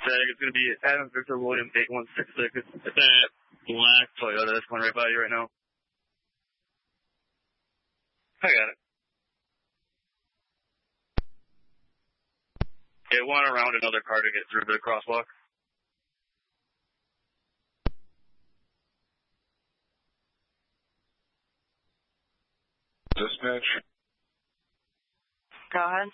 It's going to be Adam Victor William 8166. It's that black Toyota that's going right by you right now. I got it. It went around another car to get through the crosswalk. Dispatch. Go ahead.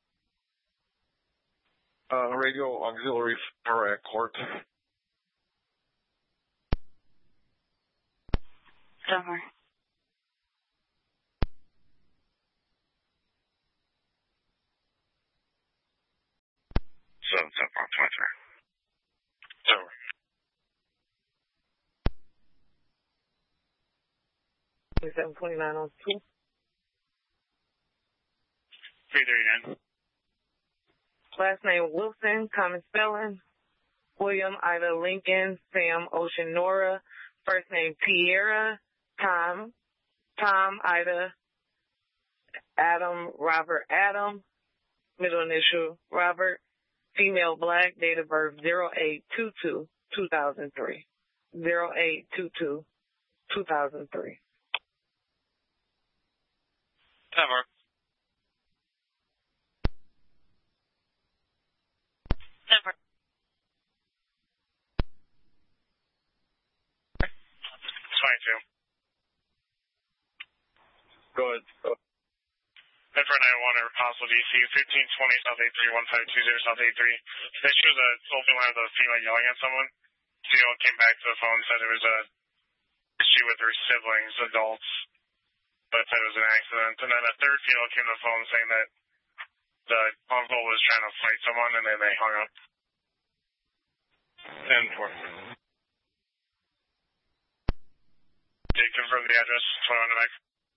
Radio auxiliary for at court. Denver. Seven 2729 339. Last name Wilson, common spelling. William Ida Lincoln, Sam Ocean Nora. First name Tierra, Tom Ida, Adam Robert Adam. Middle initial Robert. Female black, date of birth 0822-2003. 0822-2003. Denver. Denver. It's fine, too. Go ahead. Denver 911, Apostle DC, 1520 South 83, 1520 South 83. They showed the open line of the female yelling at someone. CEO came back to the phone and said it was a issue with her siblings, adults, but said it was an accident. And then a third female came to the phone saying that the uncle was trying to fight someone, and then they hung up. 10-4. Did you confirm the address? 21 to Mac.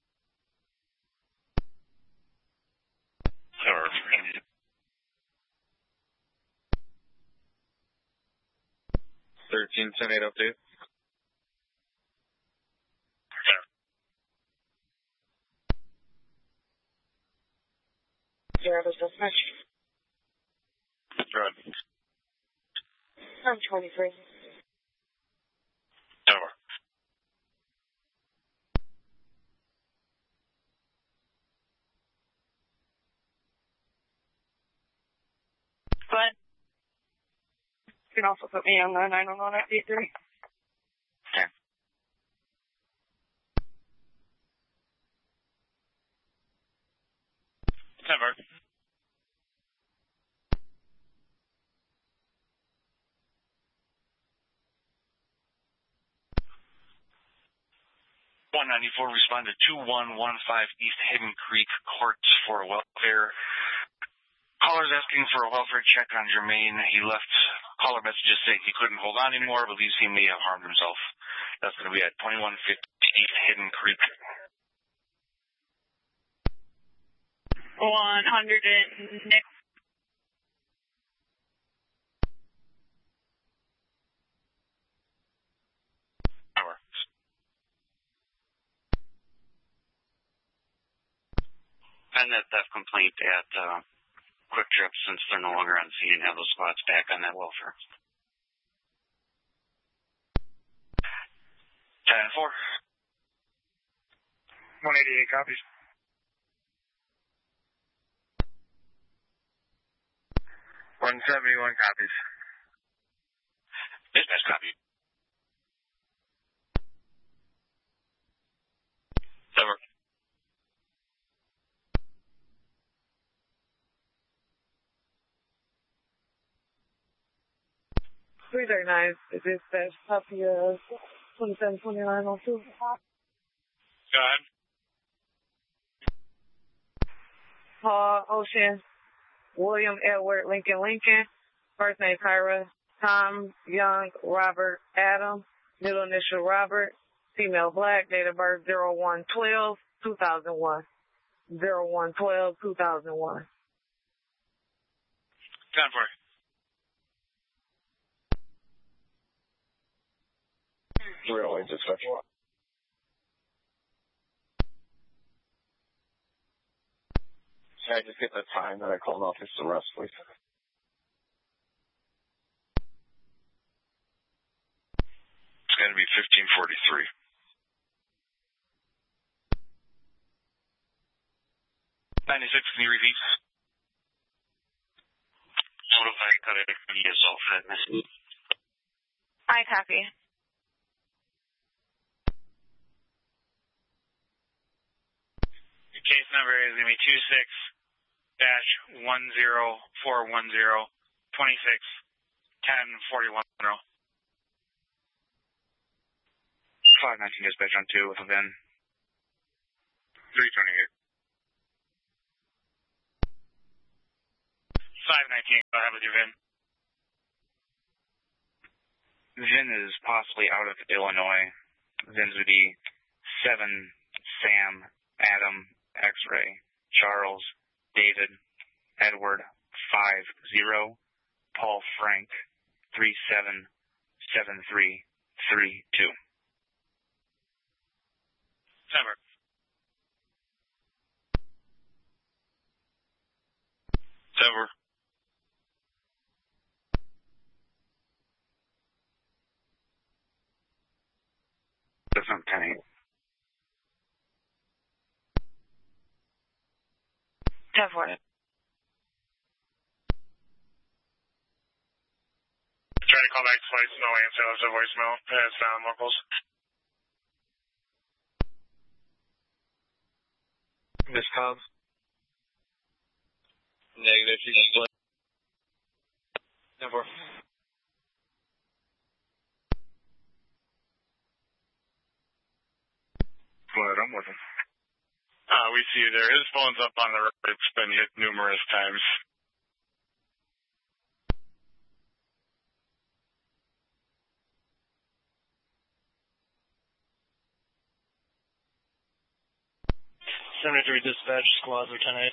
1310-8 update. Zero to dispatch. Go ahead. I'm 23. Over. But you can also put me on the 911 at D3. Okay. Denver. .194 responded to 2115 East Hidden Creek Court for welfare. Caller's asking for a welfare check on Jermaine. He left caller messages saying he couldn't hold on anymore, believes he may have harmed himself. That's going to be at 2150 East Hidden Creek. 100 and next. Over. And that theft complaint at Quick Trip, since they're no longer on scene, and have those squads back on that welfare. 10-4. 188 copies. 171 copies. Dispatch copy. Denver. Three 39 is dispatch. Copy 272902. Go ahead. Paul Ocean, William Edward Lincoln. First name Kyra, Tom Young, Robert Adam, middle initial Robert, female black, date of birth 0112-2001. 0112-2001. 10-4. Really, dispatch. Can I just get the time that I called off this arrest, please? 43. Can you repeat? Notify cut it ESL for that message. I copy. Case number is going to be 26-10410-26-1041. 519 dispatch on 2 with a VIN. 328. 519, go ahead with your VIN. VIN is possibly out of Illinois. VINs would be 7 Sam Adam X-ray Charles David Edward 50 Paul Frank 377332. Number. Over. That's not 10-8. 10-4. Try to call back twice, no answer, left a voicemail. It's found locals. Miss Cobbs? Negative, she's split. 10-4. What? I'm with him. We see you there. His phone's up on the road. It's been hit numerous times. '73 dispatch squads are 10-8.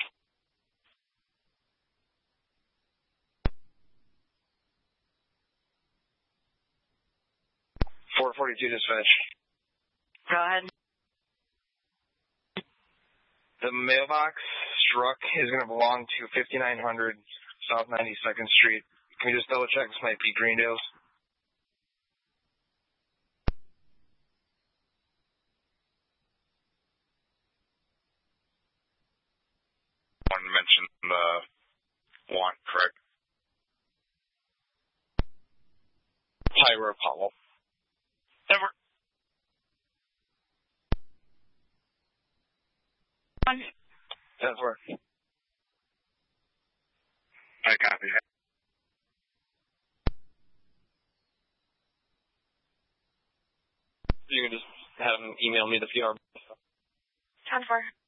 .442 dispatch. Go ahead. The mailbox struck is going to belong to 5900 South 92nd Street. Can you just double check? This might be Greendale's. One mentioned the want, correct? Tyra Powell. Number. That's where. I copy. You can just have him email me the PR. 10-4.